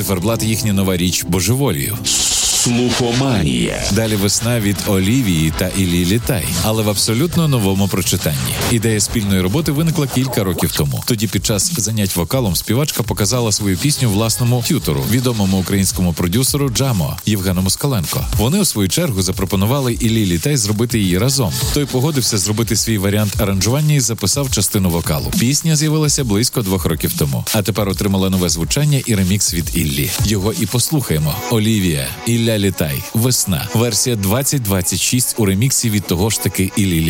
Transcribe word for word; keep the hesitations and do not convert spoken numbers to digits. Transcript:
Циферблат їхня нова річ «Божеволію». Слухоманія. Далі «Весна» від Олівії та Іллі Літай, але в абсолютно новому прочитанні. Ідея спільної роботи виникла кілька років тому. Тоді під час занять вокалом співачка показала свою пісню власному т'ютору, відомому українському продюсеру Джамо Євгену Москаленко. Вони у свою чергу запропонували Іллі Літай зробити її разом. Той погодився зробити свій варіант аранжування і записав частину вокалу. Пісня з'явилася близько двох років тому, а тепер отримала нове звучання і ремікс від Іллі. Його і послухаємо. Олівія, Ілля Літай, «Весна». Версія двадцять двадцять шість у реміксі від того ж таки Іллі Літай.